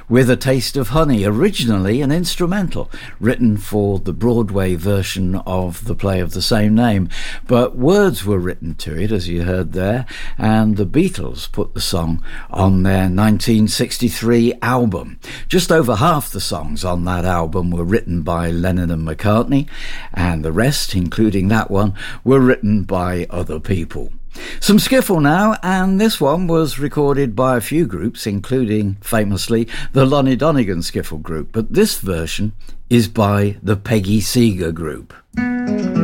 with A Taste of Honey, originally an instrumental written for the Broadway version of the play of the same name. But words were written to it, as you heard there, and the Beatles put the song on their 1963 album. Just over half the songs on that album were written by Lennon and McCartney, and the rest, including that one, were written by other people. Some skiffle now, and this one was recorded by a few groups, including, famously, the Lonnie Donegan Skiffle Group, but this version is by the Peggy Seeger Group.